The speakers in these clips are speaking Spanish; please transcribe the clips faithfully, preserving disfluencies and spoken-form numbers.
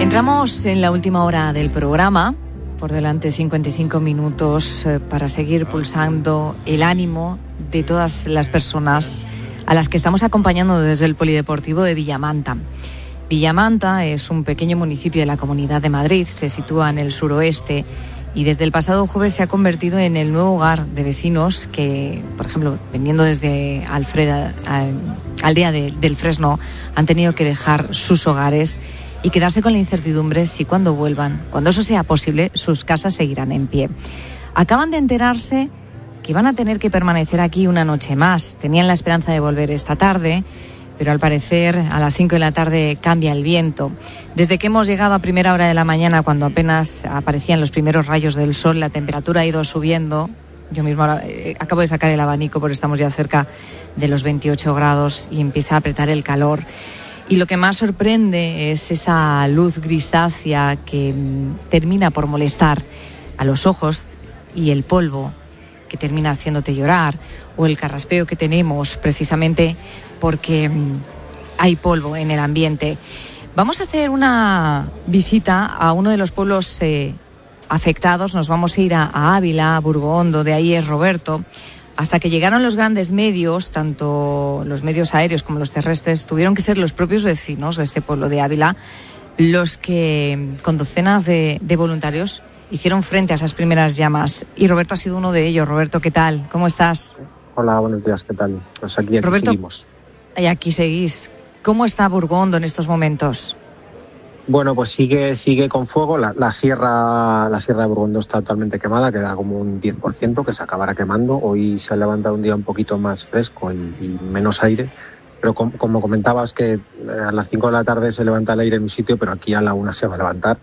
Entramos en la última hora del programa, por delante cincuenta y cinco minutos eh, para seguir pulsando el ánimo de todas las personas a las que estamos acompañando desde el Polideportivo de Villamanta. Villamanta es un pequeño municipio de la Comunidad de Madrid, se sitúa en el suroeste y desde el pasado jueves se ha convertido en el nuevo hogar de vecinos que, por ejemplo, viniendo desde Alfreda, eh, Aldea de, del Fresno, han tenido que dejar sus hogares y quedarse con la incertidumbre si cuando vuelvan, cuando eso sea posible, sus casas seguirán en pie. Acaban de enterarse que van a tener que permanecer aquí una noche más. Tenían la esperanza de volver esta tarde, pero al parecer a las cinco de la tarde cambia el viento. Desde que hemos llegado a primera hora de la mañana, cuando apenas aparecían los primeros rayos del sol, la temperatura ha ido subiendo. Yo misma eh, acabo de sacar el abanico porque estamos ya cerca de los veintiocho grados y empieza a apretar el calor. Y lo que más sorprende es esa luz grisácea que mm, termina por molestar a los ojos y el polvo que termina haciéndote llorar o el carraspeo que tenemos precisamente porque mm, hay polvo en el ambiente. Vamos a hacer una visita a uno de los pueblos eh, afectados. Nos vamos a ir a, a Ávila, a Burgoondo, de ahí es Roberto. Hasta que llegaron los grandes medios, tanto los medios aéreos como los terrestres, tuvieron que ser los propios vecinos de este pueblo de Ávila los que, con docenas de, de voluntarios, hicieron frente a esas primeras llamas. Y Roberto ha sido uno de ellos. Roberto, ¿qué tal? ¿Cómo estás? Hola, buenos días, ¿qué tal? Pues aquí, aquí Roberto, seguimos. Y aquí seguís. ¿Cómo está Burgoondo en estos momentos? Bueno, pues sigue sigue con fuego. La, la sierra la sierra de Burgoondo está totalmente quemada, queda como un diez por ciento que se acabará quemando. Hoy se ha levantado un día un poquito más fresco y, y menos aire, pero com, como comentabas que a las cinco de la tarde se levanta el aire en un sitio, pero aquí a la una se va a levantar.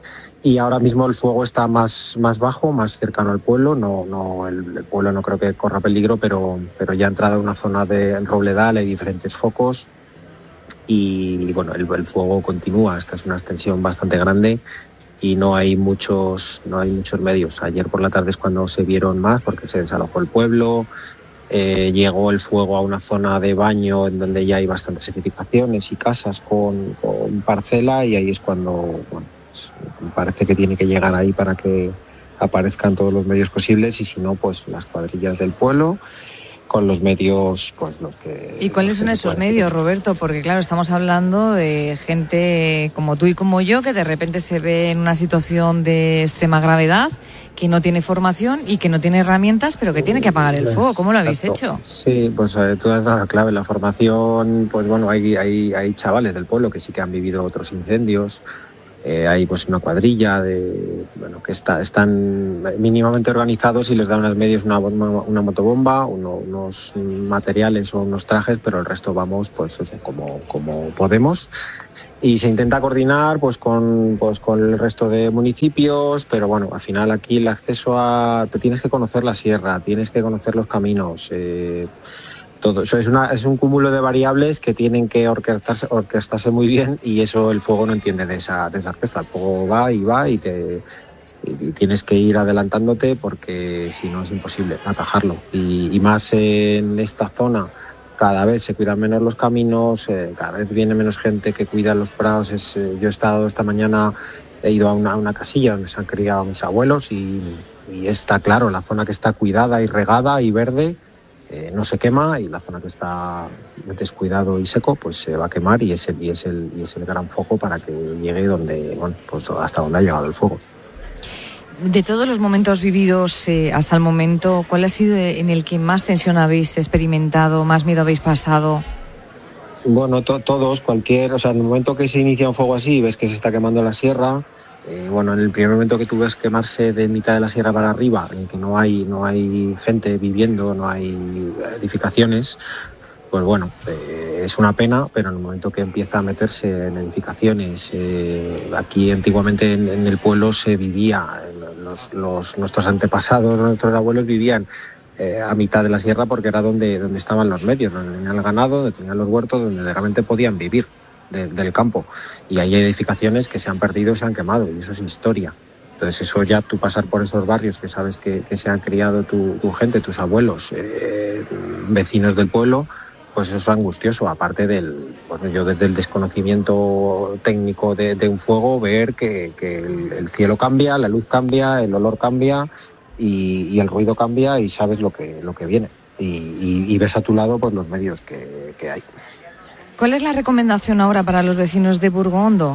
Y ahora mismo el fuego está más, más bajo, más cercano al pueblo. No, no, el, el pueblo no creo que corra peligro, pero, pero ya ha entrado en una zona de robledal, hay diferentes focos. Y bueno, el, el fuego continúa. Esta es una extensión bastante grande y no hay muchos no hay muchos medios. Ayer por la tarde es cuando se vieron más porque se desalojó el pueblo, eh, llegó el fuego a una zona de baño en donde ya hay bastantes edificaciones y casas con, con parcela, y ahí es cuando bueno, pues, parece que tiene que llegar ahí para que aparezcan todos los medios posibles, y si no, pues las cuadrillas del pueblo con los medios, pues los que... ¿Y cuáles son esos medios, Roberto? Porque claro, estamos hablando de gente como tú y como yo que de repente se ve en una situación de extrema gravedad, que no tiene formación y que no tiene herramientas, pero que tiene que apagar el fuego. ¿Cómo lo habéis hecho? Sí, pues eh, tú has dado la clave. La formación, pues bueno, hay, hay, hay chavales del pueblo que sí que han vivido otros incendios. Eh, hay pues una cuadrilla de bueno que está, están mínimamente organizados y les dan unos medios, una, una, una motobomba, uno, unos materiales o unos trajes, pero el resto vamos pues eso, como, como podemos, y se intenta coordinar pues con pues con el resto de municipios, pero bueno, al final aquí el acceso a... te tienes que conocer la sierra, tienes que conocer los caminos, eh, todo eso es una es un cúmulo de variables que tienen que orquestarse, orquestarse muy bien, y eso el fuego no entiende de esa, de esa orquesta. El fuego va y va y te y, y tienes que ir adelantándote porque si no es imposible atajarlo. Y, y más en esta zona, cada vez se cuidan menos los caminos, eh, cada vez viene menos gente que cuida los prados. Es, eh, yo he estado esta mañana, he ido a una, a una casilla donde se han criado mis abuelos y, y está claro, la zona que está cuidada y regada y verde, Eh, no se quema, y la zona que está descuidado y seco pues se va a quemar, y es el, y es el, y es el gran foco para que llegue donde, bueno, pues hasta donde ha llegado el fuego. De todos los momentos vividos eh, hasta el momento, ¿cuál ha sido en el que más tensión habéis experimentado, más miedo habéis pasado? Bueno, to- todos, cualquier, o sea, en el momento que se inicia un fuego así, ves que se está quemando la sierra. Eh, bueno, en el primer momento que tú ves quemarse de mitad de la sierra para arriba, en el que no hay no hay gente viviendo, no hay edificaciones, pues bueno, eh, es una pena, pero en el momento que empieza a meterse en edificaciones, eh, aquí antiguamente en, en el pueblo se vivía, los, los nuestros antepasados, nuestros abuelos vivían eh, a mitad de la sierra porque era donde, donde estaban los medios, donde tenían el ganado, donde tenían los huertos, donde realmente podían vivir. De, del campo, y ahí hay edificaciones que se han perdido, se han quemado, y eso es historia. Entonces eso ya, tú pasar por esos barrios que sabes que, que se han criado tu, tu gente, tus abuelos, eh, vecinos del pueblo, pues eso es angustioso, aparte del, bueno, yo desde el desconocimiento técnico de, de un fuego, ver que, que el, el cielo cambia, la luz cambia, el olor cambia y, y el ruido cambia y sabes lo que, lo que viene. Y, y, y ves a tu lado pues los medios que, que hay. ¿Cuál es la recomendación ahora para los vecinos de Burgondo?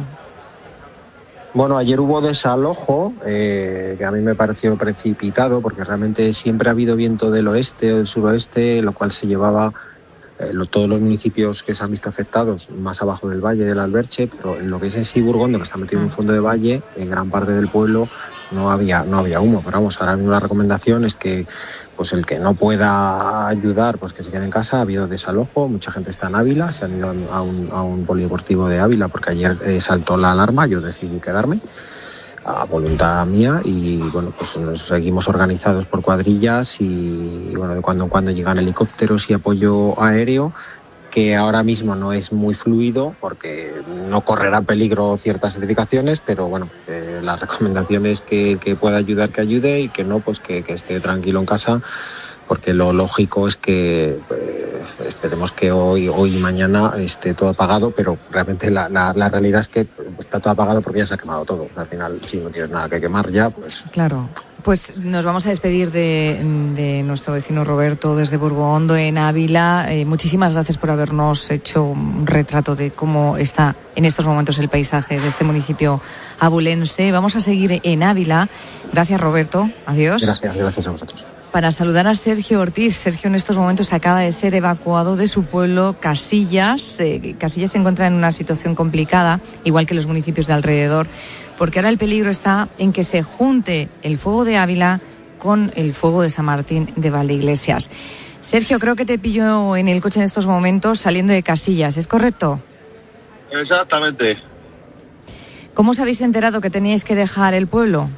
Bueno, ayer hubo desalojo, eh, que a mí me pareció precipitado, porque realmente siempre ha habido viento del oeste o del suroeste, lo cual se llevaba eh, lo, todos los municipios que se han visto afectados más abajo del valle del Alberche, pero en lo que es en sí Burgondo, que está metido en un fondo de valle, en gran parte del pueblo no había no había humo. Pero vamos, ahora mismo la recomendación es que pues el que no pueda ayudar, pues que se quede en casa. Ha habido desalojo, mucha gente está en Ávila, se han ido a un, a un polideportivo de Ávila porque ayer eh, saltó la alarma, yo decidí quedarme a voluntad mía y bueno, pues nos seguimos organizados por cuadrillas y, y bueno, de cuando en cuando llegan helicópteros y apoyo aéreo, que ahora mismo no es muy fluido porque no correrá peligro ciertas edificaciones, pero bueno, eh, la recomendación es que, que pueda ayudar, que ayude, y que no, pues que, que esté tranquilo en casa, porque lo lógico es que eh, esperemos que hoy, hoy y mañana esté todo apagado, pero realmente la, la, la realidad es que está todo apagado porque ya se ha quemado todo. Al final, si no tienes nada que quemar ya, pues... Claro. Pues nos vamos a despedir de, de nuestro vecino Roberto desde Burgondo, en Ávila. Eh, muchísimas gracias por habernos hecho un retrato de cómo está en estos momentos el paisaje de este municipio abulense. Vamos a seguir en Ávila. Gracias, Roberto. Adiós. Gracias, gracias a vosotros. Para saludar a Sergio Ortiz. Sergio en estos momentos acaba de ser evacuado de su pueblo, Casillas. Eh, Casillas se encuentra en una situación complicada, igual que los municipios de alrededor, porque ahora el peligro está en que se junte el fuego de Ávila con el fuego de San Martín de Valdeiglesias. Sergio, creo que te pillo en el coche en estos momentos saliendo de Casillas, ¿es correcto? Exactamente. ¿Cómo os habéis enterado que teníais que dejar el pueblo?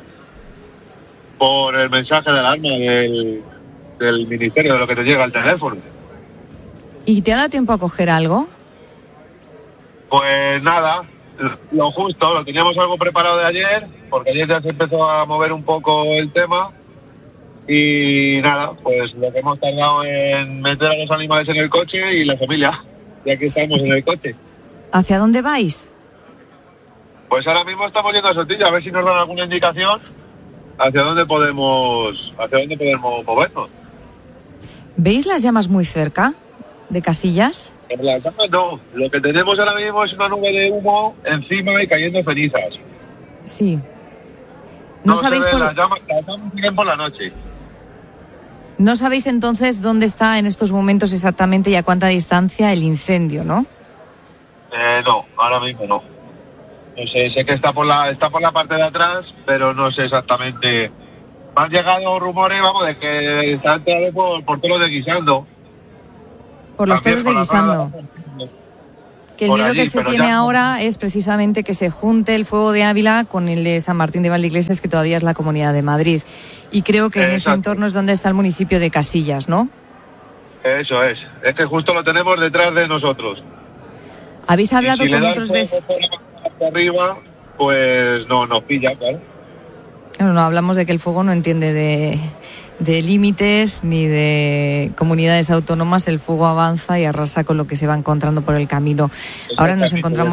Por el mensaje de alarma del, del ministerio, de lo que te llega al teléfono. ¿Y te ha dado tiempo a coger algo? Pues nada, lo justo, lo teníamos algo preparado de ayer, porque ayer ya se empezó a mover un poco el tema. Y nada, pues lo que hemos tardado en meter a los animales en el coche y la familia. Y aquí estamos en el coche. ¿Hacia dónde vais? Pues ahora mismo estamos yendo a Sotillo, a ver si nos dan alguna indicación hacia dónde podemos, hacia dónde podemos movernos. ¿Veis las llamas muy cerca de Casillas? En las llamas no, lo que tenemos ahora mismo es una nube de humo encima y cayendo cenizas. Sí. No, No sabéis se ven por... las llamas, las llamas siguen por la noche. No sabéis entonces dónde está en estos momentos exactamente y a cuánta distancia el incendio, ¿no? Eh, no, ahora mismo no. No sé, sé que está por la está por la parte de atrás, pero no sé exactamente. Me han llegado rumores, vamos, de que está entrado por, por toros de Guisando. Por los También toros de por la Guisando. zona. Que el Por miedo allí, que se pero tiene ya- ahora es precisamente que se junte el fuego de Ávila con el de San Martín de Valdeiglesias, que todavía es la Comunidad de Madrid. Y creo que en ese Exacto. entorno es donde está el municipio de Casillas, ¿no? Eso es. Es que justo lo tenemos detrás de nosotros. ¿Habéis hablado y si con le da otros el vecinos? fuego por la parte de arriba, pues no nos pilla, claro. Claro, no hablamos de que el fuego no entiende de, de límites ni de comunidades autónomas. El fuego avanza y arrasa con lo que se va encontrando por el camino. Ahora nos encontramos...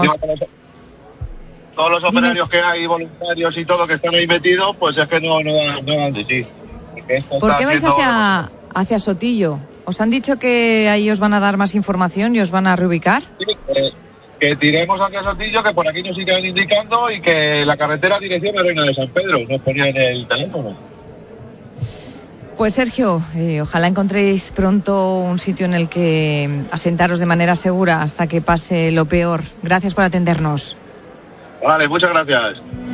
Todos los Dime. operarios que hay, voluntarios y todo que están ahí metidos, pues es que no, no, dan, no dan de sí. Porque esto ¿Por está qué vais haciendo- hacia, hacia Sotillo? ¿Os han dicho que ahí os van a dar más información y os van a reubicar? Sí, eh, que tiremos hacia Sotillo, que por aquí nos sigan indicando y que la carretera dirección a Reina de San Pedro nos ponía en el teléfono. Pues Sergio, eh, ojalá encontréis pronto un sitio en el que asentaros de manera segura hasta que pase lo peor. Gracias por atendernos. Vale, muchas gracias.